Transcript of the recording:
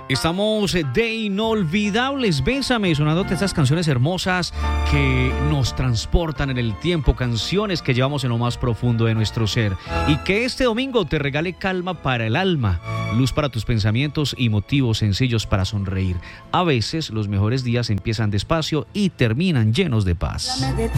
Estamos de inolvidables. Bésame, sonándote estas canciones hermosas que nos transportan en el tiempo, canciones que llevamos en lo más profundo de nuestro ser. Y que este domingo te regale calma para el alma, luz para tus pensamientos y motivos sencillos para sonreír. A veces los mejores días empiezan despacio y terminan llenos de paz.